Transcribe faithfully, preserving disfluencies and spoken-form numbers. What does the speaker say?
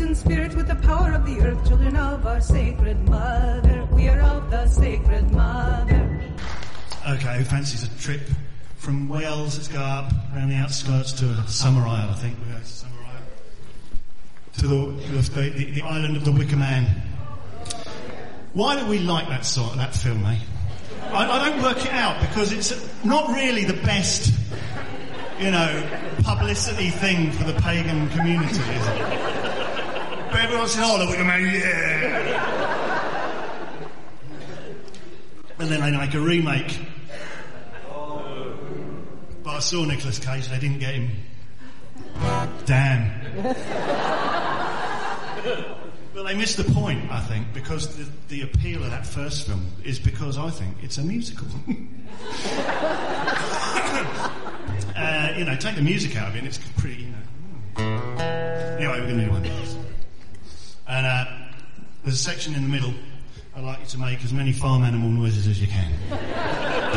in spirit with the power of the earth, children of our sacred mother. We are of the sacred mother. Okay, who fancies a trip from Wales? Let's go up around the outskirts to Summerisle, I think. We'll go to Summerisle. To the, the, the, the island of the Wicker Man. Why do we like that sort, that film, eh? I, I don't work it out because it's not really the best, you know, publicity thing for the pagan community, is it? But everyone says, oh, the Wicker Man, yeah! And then they make a remake. But I saw Nicolas Cage, they didn't get him. Damn. But they missed the point, I think, because the, the appeal of that first film is because I think it's a musical. uh, you know, take the music out of it and it's pretty, you know. Anyway, we're going to do one. And uh, there's a section in the middle. I'd like you to make as many farm animal noises as you can.